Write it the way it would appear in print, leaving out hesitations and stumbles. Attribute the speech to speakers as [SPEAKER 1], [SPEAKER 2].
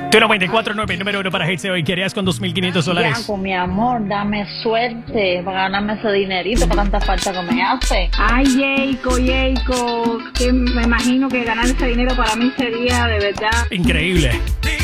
[SPEAKER 1] Tu 94.9, número uno para Hits de hoy. ¿Qué harías con $2,500?
[SPEAKER 2] Yaco, mi amor, dame suerte para ganarme ese dinerito para tanta falta que me hace.
[SPEAKER 3] Ay, Jayco, que me imagino que ganar ese dinero para mí sería de verdad
[SPEAKER 1] Increíble.